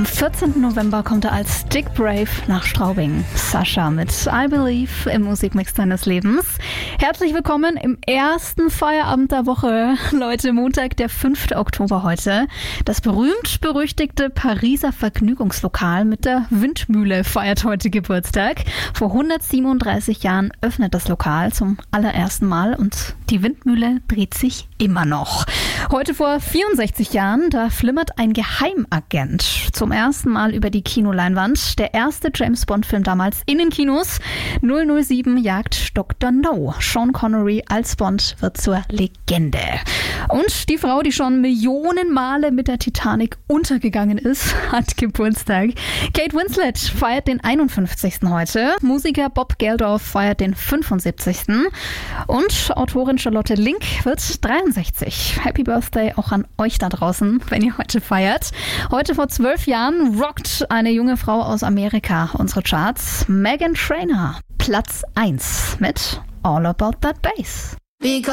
Am 14. November kommt er als Dick Brave nach Straubing. Sascha mit I Believe im Musikmix deines Lebens. Herzlich willkommen im ersten Feierabend der Woche. Leute, Montag, der 5. Oktober heute. Das berühmt-berüchtigte Pariser Vergnügungslokal mit der Windmühle feiert heute Geburtstag. Vor 137 Jahren öffnet das Lokal zum allerersten Mal und die Windmühle dreht sich immer noch. Heute vor 64 Jahren, da flimmert ein Geheimagent zum ersten Mal über die Kinoleinwand. Der erste James-Bond-Film damals in den Kinos. 007 jagt Dr. No. Sean Connery als Bond wird zur Legende. Und die Frau, die schon Millionen Male mit der Titanic untergegangen ist, hat Geburtstag. Kate Winslet feiert den 51. heute. Musiker Bob Geldof feiert den 75. Und Autorin Charlotte Link wird 63. Happy Birthday auch an euch da draußen, wenn ihr heute feiert. Heute vor 12 Jahren rockt eine junge Frau aus Amerika unsere Charts. Meghan Trainor, Platz 1 mit All About That Bass.